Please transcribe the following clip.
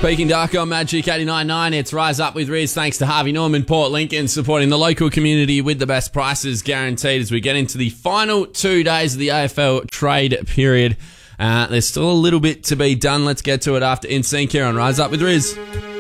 Speaking dark on Magic 89.9, it's Rise Up with Riz. Thanks to Harvey Norman, Port Lincoln, supporting the local community with the best prices guaranteed as we get into the final 2 days of the AFL trade period. There's still a little bit to be done. Let's get to it after In Sync here on Rise Up with Riz.